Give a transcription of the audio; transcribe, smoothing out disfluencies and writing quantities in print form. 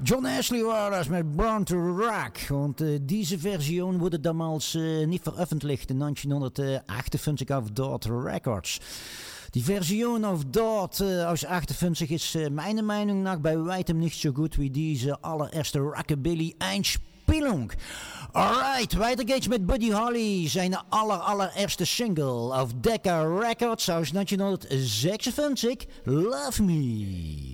John Ashley war das met Born to Rock. Und diese Version wurde damals nicht veröffentlicht in 1958 auf Dot Records. Die Version auf Dot aus 58 ist meiner Meinung nach bei weitem nicht so gut wie diese allererste Rockabilly-Einspielung. Alright, weiter geht's mit Buddy Holly, zijn allererste single auf Decca Records aus 1956, Love Me.